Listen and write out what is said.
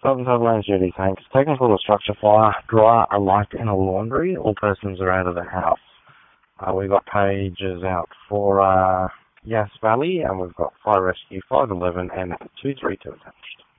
Southern Tablelands duty, thanks. Technical or structure fire, dryer, a light in a laundry. All persons are out of the house. We've got pages out for Yass Valley, and we've got fire rescue 511 and 232 attached.